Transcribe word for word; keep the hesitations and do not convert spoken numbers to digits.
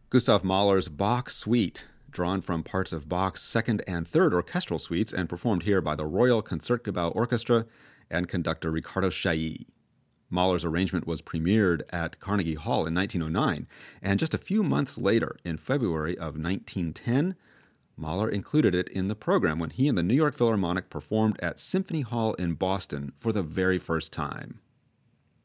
Gustav Mahler's Bach Suite, drawn from parts of Bach's second and third orchestral suites and performed here by the Royal Concertgebouw Orchestra and conductor Ricardo Chailly. Mahler's arrangement was premiered at Carnegie Hall in nineteen oh nine, and just a few months later, in February of nineteen ten, Mahler included it in the program when he and the New York Philharmonic performed at Symphony Hall in Boston for the very first time.